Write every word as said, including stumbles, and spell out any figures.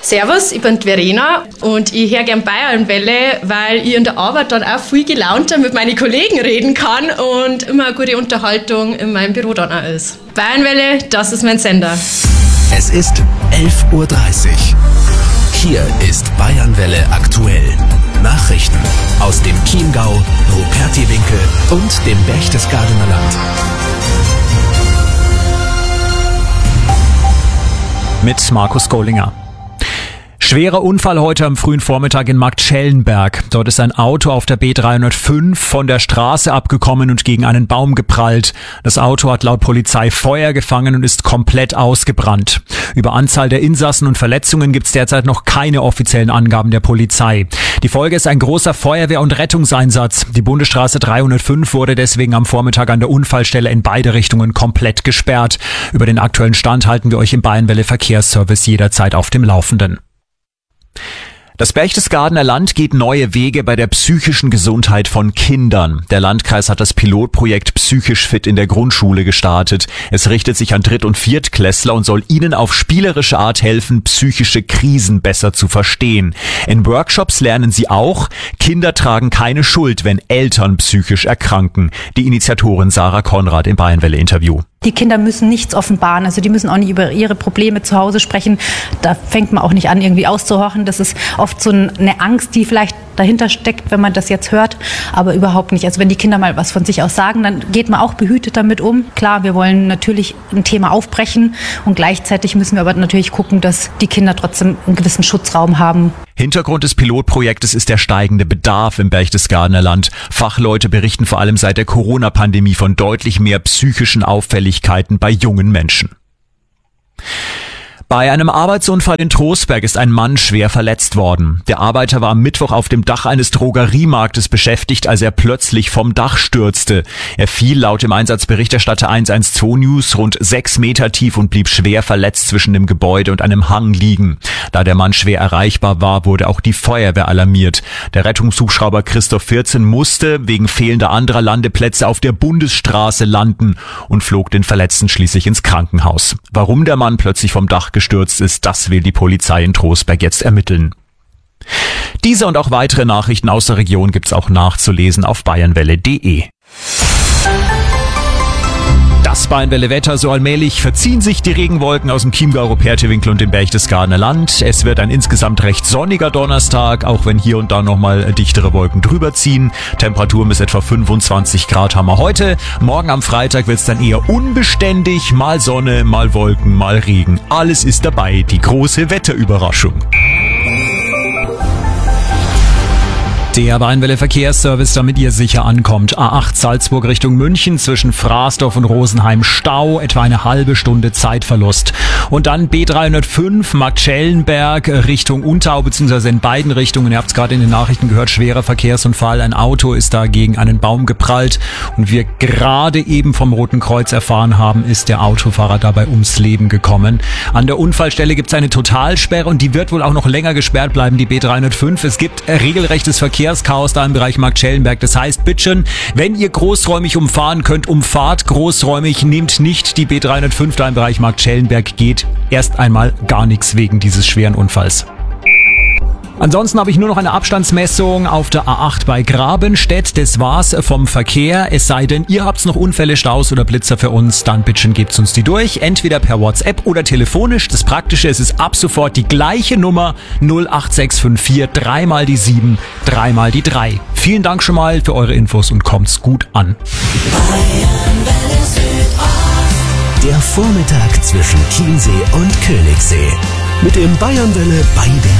Servus, ich bin die Verena und ich höre gern Bayernwelle, weil ich in der Arbeit dann auch viel gelaunter mit meinen Kollegen reden kann und immer eine gute Unterhaltung in meinem Büro dann auch ist. Bayernwelle, das ist mein Sender. Es ist elf Uhr dreißig. Hier ist Bayernwelle aktuell. Nachrichten aus dem Chiemgau, Rupertiwinkel und dem Berchtesgadener Land. Mit Markus Gollinger. Schwerer Unfall heute am frühen Vormittag in Marktschellenberg. Dort ist ein Auto auf der B dreihundertfünf von der Straße abgekommen und gegen einen Baum geprallt. Das Auto hat laut Polizei Feuer gefangen und ist komplett ausgebrannt. Über Anzahl der Insassen und Verletzungen gibt es derzeit noch keine offiziellen Angaben der Polizei. Die Folge ist ein großer Feuerwehr- und Rettungseinsatz. Die Bundesstraße dreihundertfünf wurde deswegen am Vormittag an der Unfallstelle in beide Richtungen komplett gesperrt. Über den aktuellen Stand halten wir euch im Bayernwelle Verkehrsservice jederzeit auf dem Laufenden. Das Berchtesgadener Land geht neue Wege bei der psychischen Gesundheit von Kindern. Der Landkreis hat das Pilotprojekt Psychisch fit in der Grundschule gestartet. Es richtet sich an Dritt- und Viertklässler und soll ihnen auf spielerische Art helfen, psychische Krisen besser zu verstehen. In Workshops lernen sie auch, Kinder tragen keine Schuld, wenn Eltern psychisch erkranken. Die Initiatorin Sarah Konrad im Bayernwelle-Interview. Die Kinder müssen nichts offenbaren, also die müssen auch nicht über ihre Probleme zu Hause sprechen. Da fängt man auch nicht an, irgendwie auszuhorchen. Das ist oft so eine Angst, die vielleicht dahinter steckt, wenn man das jetzt hört, aber überhaupt nicht. Also wenn die Kinder mal was von sich aus sagen, dann geht man auch behütet damit um. Klar, wir wollen natürlich ein Thema aufbrechen und gleichzeitig müssen wir aber natürlich gucken, dass die Kinder trotzdem einen gewissen Schutzraum haben. Hintergrund des Pilotprojektes ist der steigende Bedarf im Berchtesgadener Land. Fachleute berichten vor allem seit der Corona-Pandemie von deutlich mehr psychischen Auffälligkeiten bei jungen Menschen. Bei einem Arbeitsunfall in Trostberg ist ein Mann schwer verletzt worden. Der Arbeiter war am Mittwoch auf dem Dach eines Drogeriemarktes beschäftigt, als er plötzlich vom Dach stürzte. Er fiel laut dem Einsatzberichterstatter eins eins zwei News rund sechs Meter tief und blieb schwer verletzt zwischen dem Gebäude und einem Hang liegen. Da der Mann schwer erreichbar war, wurde auch die Feuerwehr alarmiert. Der Rettungshubschrauber Christoph vierzehn musste wegen fehlender anderer Landeplätze auf der Bundesstraße landen und flog den Verletzten schließlich ins Krankenhaus. Warum der Mann plötzlich vom Dach gestürzt ist, das will die Polizei in Trostberg jetzt ermitteln. Diese und auch weitere Nachrichten aus der Region gibt's auch nachzulesen auf bayernwelle punkt de. Das Bayernwelle-Wetter, so allmählich verziehen sich die Regenwolken aus dem Chiemgau, Rupertiwinkel und dem Berchtesgadener Land. Es wird ein insgesamt recht sonniger Donnerstag, auch wenn hier und da nochmal dichtere Wolken drüber ziehen. Temperaturen bis etwa fünfundzwanzig Grad haben wir heute. Morgen am Freitag wird es dann eher unbeständig, mal Sonne, mal Wolken, mal Regen. Alles ist dabei, die große Wetterüberraschung. Der Bayernwelle Verkehrsservice, damit ihr sicher ankommt. A acht Salzburg Richtung München zwischen Fraßdorf und Rosenheim Stau, etwa eine halbe Stunde Zeitverlust. Und dann B dreihundertfünf Marktschellenberg Richtung Unterau, beziehungsweise in beiden Richtungen. Ihr habt es gerade in den Nachrichten gehört, schwerer Verkehrsunfall. Ein Auto ist da gegen einen Baum geprallt. Und wir gerade eben vom Roten Kreuz erfahren haben, ist der Autofahrer dabei ums Leben gekommen. An der Unfallstelle gibt es eine Totalsperre und die wird wohl auch noch länger gesperrt bleiben, die B dreihundertfünf. Es gibt regelrechtes Verkehr Chaos da im Bereich Marktschellenberg. Das heißt, bitteschön, wenn ihr großräumig umfahren könnt, umfahrt großräumig, nehmt nicht die B dreihundertfünf da im Bereich Marktschellenberg, geht erst einmal gar nichts wegen dieses schweren Unfalls. Ansonsten habe ich nur noch eine Abstandsmessung auf der A acht bei Grabenstedt. Das war's vom Verkehr. Es sei denn, ihr habt noch Unfälle, Staus oder Blitzer für uns, dann bitteschön gebt uns die durch. Entweder per WhatsApp oder telefonisch. Das Praktische ist, es ist ab sofort die gleiche Nummer null acht sechs fünf vier, dreimal die sieben, dreimal die drei. Vielen Dank schon mal für eure Infos und kommt's gut an. Der Vormittag zwischen Chiemsee und Königssee. Mit dem Bayernwelle bei der